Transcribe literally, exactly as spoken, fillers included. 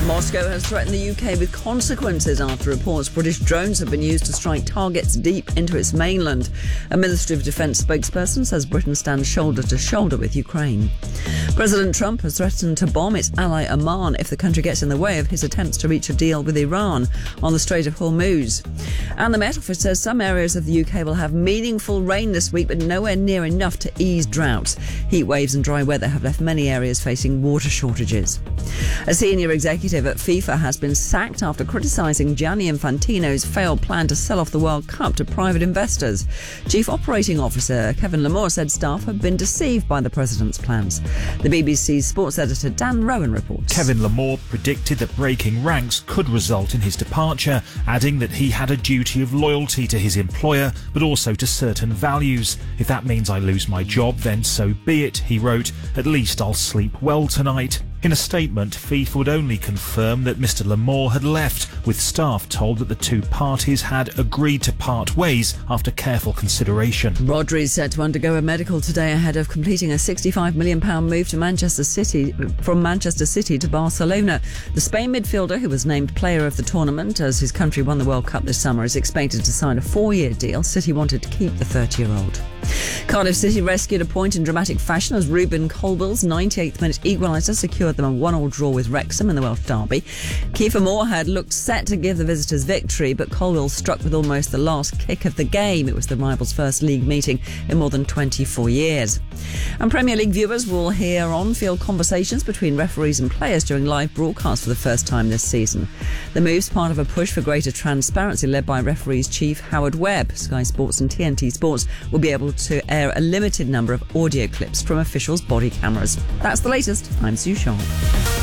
Moscow has threatened the U K with consequences after reports British drones have been used to strike targets deep into its mainland. A Ministry of Defence spokesperson says Britain stands shoulder to shoulder with Ukraine. President Trump has threatened to bomb its ally Oman if the country gets in the way of his attempts to reach a deal with Iran on the Strait of Hormuz. And the Met Office says some areas of the U K will have meaningful rain this week, but nowhere near enough to ease droughts. Heat waves and dry weather have left many areas facing water shortages. A senior executive at FIFA has been sacked after criticising Gianni Infantino's failed plan to sell off the World Cup to private investors. Chief Operating Officer Kevin Lamore said staff have been deceived by the president's plans. The B B C's sports editor Dan Rowan reports. Kevin Lamore predicted that breaking ranks could result in his departure, adding that he had a duty of loyalty to his employer, but also to certain values. If that means I lose my job, then so be it, he wrote. At least I'll sleep well tonight. In a statement, FIFA would only confirm that Mister Lamore had left, with staff told that the two parties had agreed to part ways after careful consideration. Rodri is set to undergo a medical today ahead of completing a sixty-five million pounds move to Manchester City from Manchester City to Barcelona. The Spain midfielder, who was named player of the tournament as his country won the World Cup this summer, is expected to sign a four-year deal. City wanted to keep the thirty-year-old. Cardiff City rescued a point in dramatic fashion as Ruben Colwell's ninety-eighth minute equaliser secured them a one-all draw with Wrexham in the Welsh derby. Kiefer Moore had looked set to give the visitors victory, but Colwell struck with almost the last kick of the game. It was the rivals' first league meeting in more than twenty-four years. And Premier League viewers will hear on-field conversations between referees and players during live broadcasts for the first time this season. The move's part of a push for greater transparency led by referees chief Howard Webb. Sky Sports and T N T Sports will be able to air a limited number of audio clips from officials' body cameras. That's the latest. I'm Sue Shaw.